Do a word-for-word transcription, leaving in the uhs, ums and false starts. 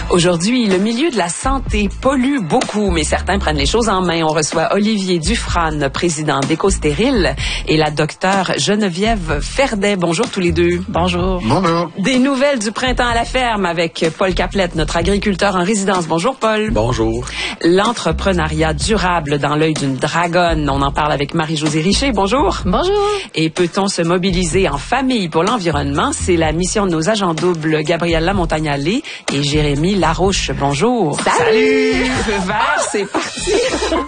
Aujourd'hui, le milieu de la santé pollue beaucoup, mais certains prennent les choses en main. On reçoit Olivier Dufrane, président d'Éco-Stérile, et la docteure Geneviève Ferdet. Bonjour tous les deux. Bonjour. Bonjour. Des nouvelles du printemps à la ferme avec Paul Caplette, notre agriculteur en résidence. Bonjour Paul. Bonjour. L'entrepreneuriat durable dans l'œil d'une dragonne. On en parle avec Marie-Josée Richer. Bonjour. Bonjour. Et peut-on se mobiliser en famille pour l'environnement? C'est la mission de nos agents doubles Gabrielle Lamontagne-Allé et Jérémy Larouche. Bonjour. Salut. Vert, c'est parti.